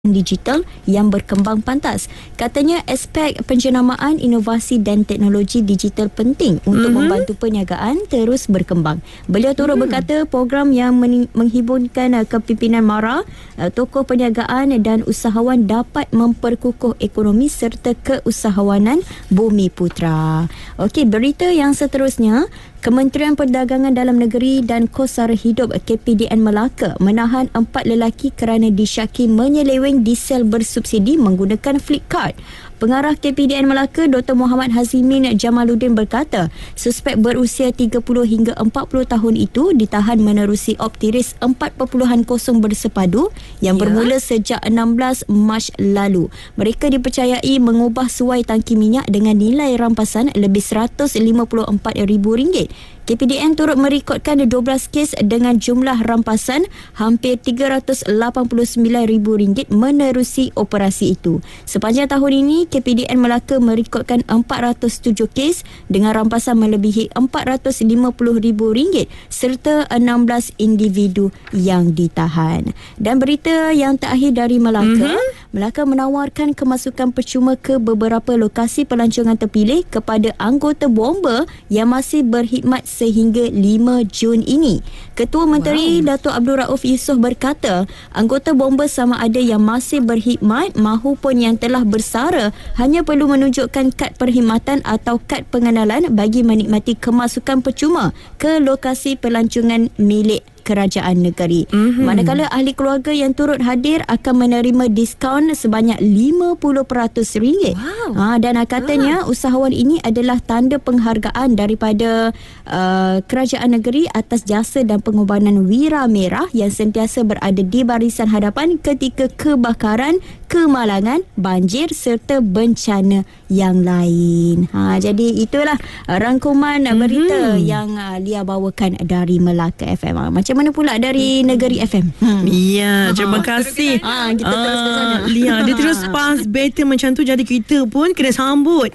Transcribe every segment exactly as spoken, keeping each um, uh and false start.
digital yang berkembang pantas. Katanya aspek penjenamaan, inovasi dan teknologi digital penting untuk mm-hmm. membantu perniagaan terus berkembang. Beliau turut mm. berkata program yang men- menghiburkan uh, kepimpinan MARA, uh, tokoh perniagaan dan usahawan dapat memperkukuh ekonomi serta keusahawanan Bumi Putra. Okey, berita yang seterusnya, Kementerian Perdagangan Dalam Negeri dan Kos Sara Hidup K P D N Melaka menahan empat lelaki kerana disyaki menyeleweng diesel bersubsidi menggunakan Flipkart. Pengarah K P D N Melaka Doktor Muhammad Hazimin Jamaluddin berkata, suspek berusia tiga puluh hingga empat puluh tahun itu ditahan menerusi optiris empat perpuluhan kosong bersepadu yang ya. bermula sejak enam belas Mac lalu. Mereka dipercayai mengubah suai tangki minyak dengan nilai rampasan lebih seratus lima puluh empat ribu ringgit. K P D N turut merekodkan dua belas kes dengan jumlah rampasan hampir tiga ratus lapan puluh sembilan ribu ringgit menerusi operasi itu. Sepanjang tahun ini, K P D N Melaka merekodkan empat ratus tujuh kes dengan rampasan melebihi empat ratus lima puluh ribu ringgit serta enam belas individu yang ditahan. Dan berita yang terakhir dari Melaka, mm-hmm. Melaka menawarkan kemasukan percuma ke beberapa lokasi pelancongan terpilih kepada anggota bomba yang masih berkhidmat sehingga lima Jun ini. Ketua Menteri wow. Datuk Abdul Rauf Yusof berkata, anggota bomba sama ada yang masih berkhidmat mahupun yang telah bersara hanya perlu menunjukkan kad perkhidmatan atau kad pengenalan bagi menikmati kemasukan percuma ke lokasi pelancongan milik kerajaan negeri. Mm-hmm. Manakala ahli keluarga yang turut hadir akan menerima diskaun sebanyak lima puluh peratus ringgit. Wow. Ha, dan katanya wow. usahawan ini adalah tanda penghargaan daripada uh, kerajaan negeri atas jasa dan pengorbanan Wira Merah yang sentiasa berada di barisan hadapan ketika kebakaran, kemalangan, banjir serta bencana yang lain. Ha, jadi itulah uh, rangkuman mm-hmm. berita yang uh, Lia bawakan dari Melaka F M. Macam Macam mana pula dari Negeri F M? Hmm. Ya, terima kasih. Ah, kita terus ke sana. Lia, dia terus pas better macam tu, jadi kita pun kena sambut.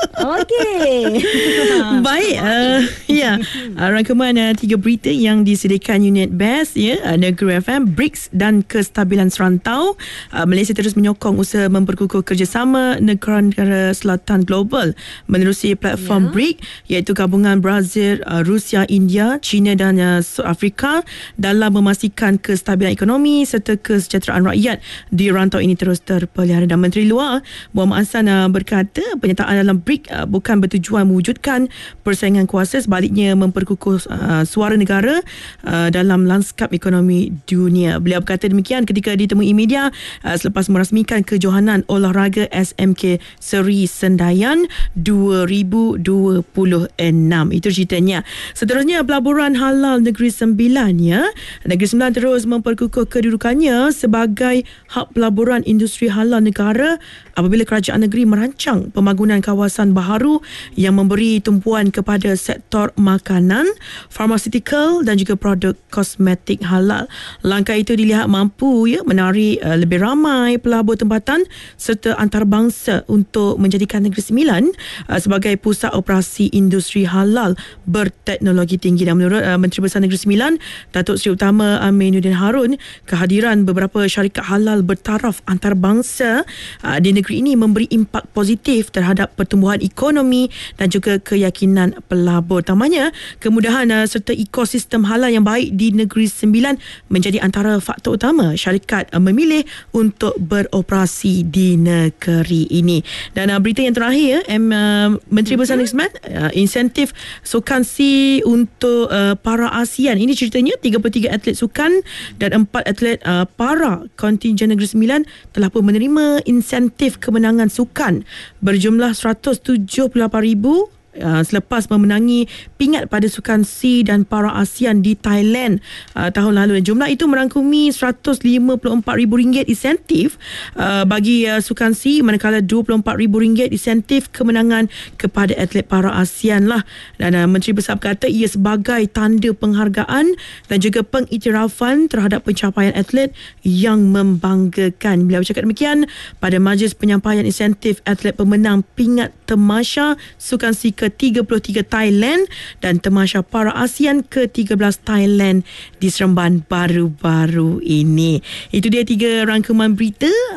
Okey. Baik, uh, ya. Uh, rangkuman uh, tiga berita yang disediakan unit B E S ya, uh, Negeri F M, B R I C S dan Kestabilan Serantau. Uh, Malaysia terus menyokong usaha memperkukuh kerjasama negara-negara selatan global menerusi platform ya. B R I C, iaitu gabungan Brazil, uh, Rusia, India, China dan uh, South Afrika dalam memastikan kestabilan ekonomi serta kesejahteraan rakyat di rantau ini terus terpelihara. Dan Menteri Luar Muhammad Hassan uh, berkata penyertaan dalam B R I C uh, bukan bertujuan mewujudkan persaingan kuasa, sebaliknya memperkukuh uh, suara negara uh, dalam lanskap ekonomi dunia. Beliau berkata demikian ketika ditemui media uh, selepas merasmikan kejohanan olahraga S M K Seri Sendayan dua ribu dua puluh enam. Itu ceritanya. Seterusnya, pelaburan halal Negeri Sembilan ya. Negeri Sembilan terus memperkukuh kedudukannya sebagai hub pelaburan industri halal negara apabila kerajaan negeri merancang pembangunan kawasan baharu yang memberi tumpuan kepada sektor makanan, farmaceutical dan juga produk kosmetik halal. Langkah itu dilihat mampu ya menarik uh, lebih ramai pelabur tempatan serta antarabangsa untuk menjadikan Negeri Sembilan uh, sebagai pusat operasi industri halal berteknologi tinggi. Dan menurut uh, Menteri Besar Negeri Sembilan Datuk Seri Utama Aminuddin Harun, kehadiran beberapa syarikat halal bertaraf antarabangsa uh, di negeri ini memberi impak positif terhadap pertumbuhan ekonomi dan juga keyakinan pelabur. Tambahnya, kemudahan uh, serta ekosistem halal yang baik di Negeri Sembilan menjadi antara faktor utama syarikat uh, memilih untuk beroperasi di negeri ini. Dan uh, berita yang terakhir, M, uh, Menteri Besar Negeri Sembilan, uh, insentif sukan si untuk uh, para ASEAN. Ini ceritanya tiga puluh tiga atlet sukan dan empat atlet uh, para kontingen Negeri Sembilan telah pun menerima insentif kemenangan sukan berjumlah seratus tujuh puluh lapan ribu Uh, selepas memenangi pingat pada Sukan C dan Para ASEAN di Thailand uh, tahun lalu. Jumlah itu merangkumi seratus lima puluh empat ribu ringgit insentif uh, bagi uh, Sukan C, manakala dua puluh empat ribu ringgit insentif kemenangan kepada atlet Para ASEAN lah. Dan uh, Menteri Besar berkata ia sebagai tanda penghargaan dan juga pengiktirafan terhadap pencapaian atlet yang membanggakan. Beliau bercakap demikian pada majlis penyampaian insentif atlet pemenang pingat Temasya Sukan C ke ke tiga puluh tiga Thailand dan Tamasya Para ASEAN ke tiga belas Thailand di Seremban baru-baru ini. Itu dia tiga rangkuman berita